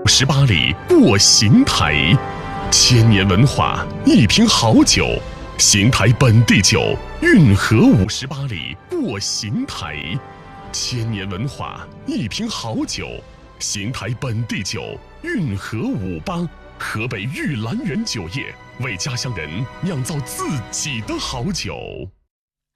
58里过邢台，千年文化，一瓶好酒。邢台本地酒，运河58里过邢台，千年文化，一瓶好酒。邢台本地酒，运河58，河北玉兰园酒业为家乡人酿造自己的好酒。